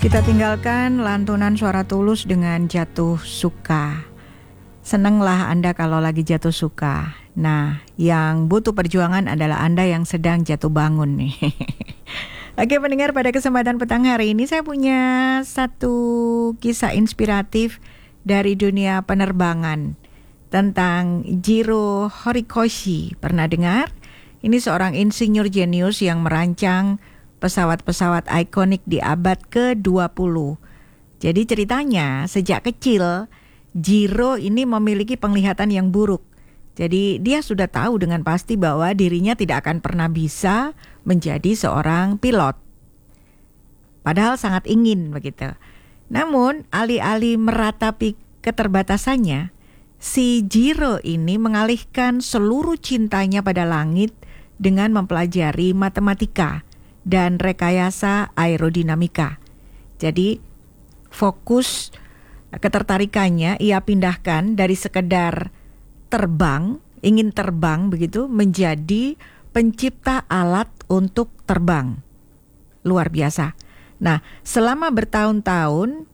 Kita tinggalkan lantunan suara Tulus dengan Jatuh Suka. Senenglah Anda kalau lagi jatuh suka. Nah, yang butuh perjuangan adalah Anda yang sedang jatuh bangun nih. Oke pendengar, pada kesempatan petang hari ini saya punya satu kisah inspiratif dari dunia penerbangan tentang Jiro Horikoshi. Pernah dengar? Ini seorang insinyur jenius yang merancang pesawat-pesawat ikonik di abad ke-20. Jadi ceritanya sejak kecil Jiro ini memiliki penglihatan yang buruk. Jadi dia sudah tahu dengan pasti bahwa dirinya tidak akan pernah bisa menjadi seorang pilot. Padahal sangat ingin begitu. Namun alih-alih meratapi keterbatasannya, si Jiro ini mengalihkan seluruh cintanya pada langit dengan mempelajari matematika dan rekayasa aerodinamika. Jadi fokus ketertarikannya ia pindahkan dari sekedar terbang, ingin terbang begitu, menjadi pencipta alat untuk terbang. Luar biasa. Nah, selama bertahun-tahun,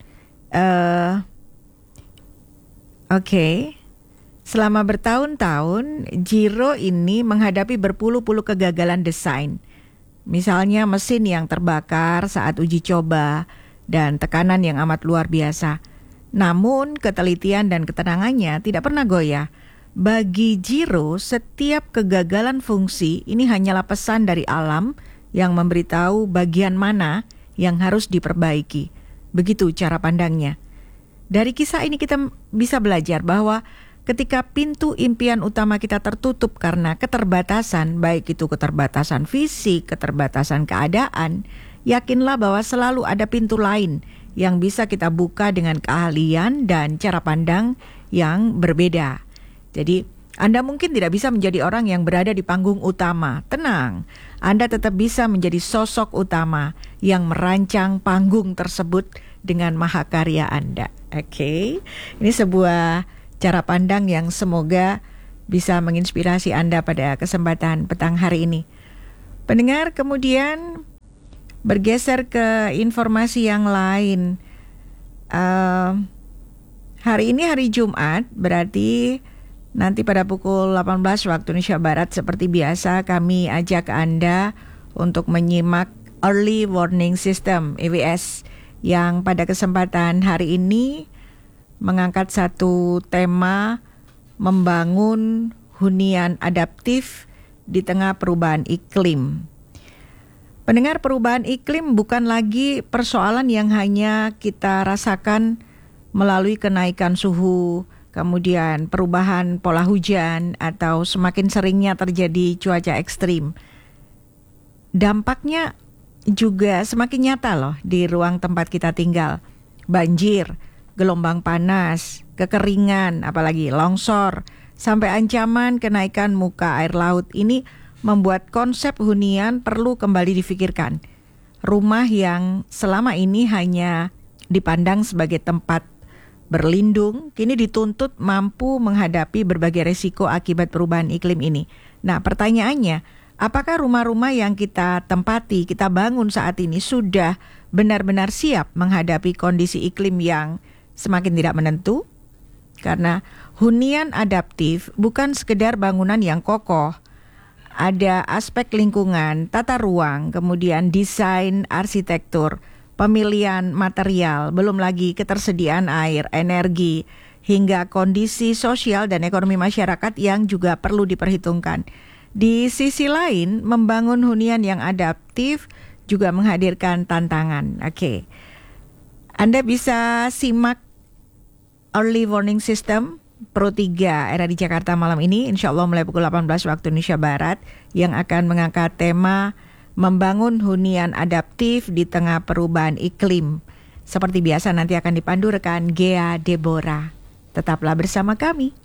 selama bertahun-tahun Jiro ini menghadapi berpuluh-puluh kegagalan desain. Misalnya mesin yang terbakar saat uji coba dan tekanan yang amat luar biasa. Namun ketelitian dan ketenangannya tidak pernah goyah. Bagi Jiro, setiap kegagalan fungsi ini hanyalah pesan dari alam yang memberitahu bagian mana yang harus diperbaiki. Begitu cara pandangnya. Dari kisah ini kita bisa belajar bahwa ketika pintu impian utama kita tertutup karena keterbatasan, baik itu keterbatasan fisik, keterbatasan keadaan, yakinlah bahwa selalu ada pintu lain yang bisa kita buka dengan keahlian dan cara pandang yang berbeda. Jadi, Anda mungkin tidak bisa menjadi orang yang berada di panggung utama. Tenang, Anda tetap bisa menjadi sosok utama yang merancang panggung tersebut dengan mahakarya Anda. Oke, ini sebuah cara pandang yang semoga bisa menginspirasi Anda pada kesempatan petang hari ini. Pendengar, kemudian bergeser ke informasi yang lain. Hari ini hari Jumat, berarti nanti pada pukul 18 waktu Indonesia Barat seperti biasa kami ajak Anda untuk menyimak Early Warning System (EWS) yang pada kesempatan hari ini mengangkat satu tema membangun hunian adaptif di tengah perubahan iklim. Pendengar, perubahan iklim bukan lagi persoalan yang hanya kita rasakan melalui kenaikan suhu, kemudian perubahan pola hujan atau semakin seringnya terjadi cuaca ekstrim. Dampaknya juga semakin nyata loh di ruang tempat kita tinggal. Banjir, gelombang panas, kekeringan, apalagi longsor, sampai ancaman kenaikan muka air laut ini membuat konsep hunian perlu kembali difikirkan. Rumah yang selama ini hanya dipandang sebagai tempat berlindung, kini dituntut mampu menghadapi berbagai resiko akibat perubahan iklim ini. Nah, pertanyaannya, apakah rumah-rumah yang kita tempati, kita bangun saat ini sudah benar-benar siap menghadapi kondisi iklim yang semakin tidak menentu? Karena hunian adaptif bukan sekedar bangunan yang kokoh. Ada aspek lingkungan, tata ruang, kemudian desain arsitektur, pemilihan material, belum lagi ketersediaan air, energi, hingga kondisi sosial dan ekonomi masyarakat yang juga perlu diperhitungkan. Di sisi lain, membangun hunian yang adaptif juga menghadirkan tantangan. Oke. Anda bisa simak Early Warning System Pro 3 era di Jakarta malam ini, insya Allah mulai pukul 18 waktu Indonesia Barat, yang akan mengangkat tema membangun hunian adaptif di tengah perubahan iklim. Seperti biasa nanti akan dipandu rekan Gea Deborah. Tetaplah bersama kami.